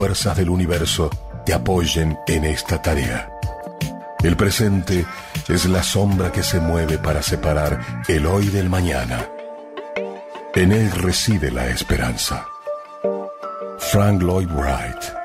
fuerzas del universo te apoyen en esta tarea. El presente es la sombra que se mueve para separar el hoy del mañana. En él reside la esperanza. Frank Lloyd Wright.